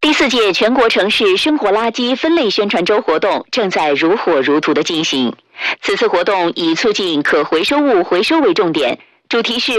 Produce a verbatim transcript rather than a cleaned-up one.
第四届全国城市生活垃圾分类宣传周活动正在如火如荼地进行。此次活动以促进可回收物回收为重点，主题是